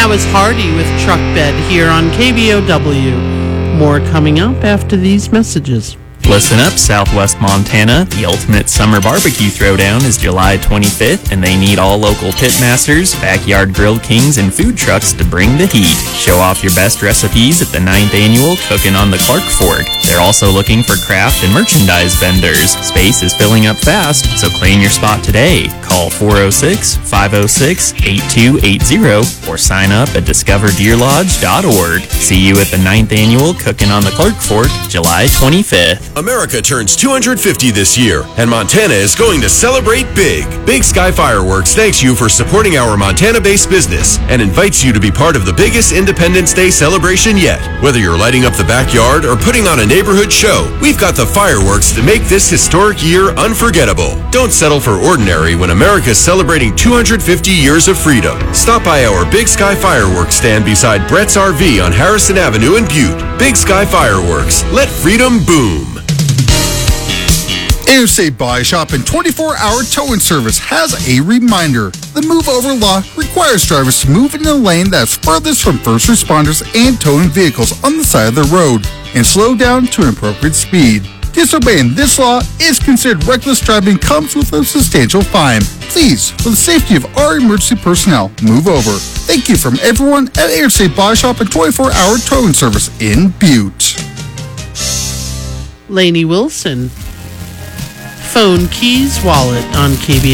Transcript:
was Hardy with Truck Bed here on KBOW. More coming up after these messages. Listen up, Southwest Montana. The Ultimate Summer Barbecue Throwdown is July 25th, and they need all local pitmasters, backyard grill kings, and food trucks to bring the heat. Show off your best recipes at the 9th Annual Cookin' on the Clark Fork. They're also looking for craft and merchandise vendors. Space is filling up fast, so claim your spot today. Call 406-506-8280 or sign up at discoverdeerlodge.org. See you at the 9th Annual Cookin' on the Clark Fork, July 25th. America turns 250 this year, and Montana is going to celebrate big. Big Sky Fireworks thanks you for supporting our Montana-based business and invites you to be part of the biggest Independence Day celebration yet. Whether you're lighting up the backyard or putting on a neighborhood show, we've got the fireworks to make this historic year unforgettable. Don't settle for ordinary when America's celebrating 250 years of freedom. Stop by our Big Sky Fireworks stand beside Brett's RV on Harrison Avenue in Butte. Big Sky Fireworks. Let freedom boom. Interstate Body Shop and 24-hour towing service has a reminder. The move over law requires drivers to move in the lane that's furthest from first responders and towing vehicles on the side of the road and slow down to an appropriate speed. Disobeying this law is considered reckless driving, comes with a substantial fine. Please, for the safety of our emergency personnel, move over. Thank you from everyone at Interstate Body Shop and 24-hour towing service in Butte. Lainey Wilson. Phone Keys Wallet on KBOW.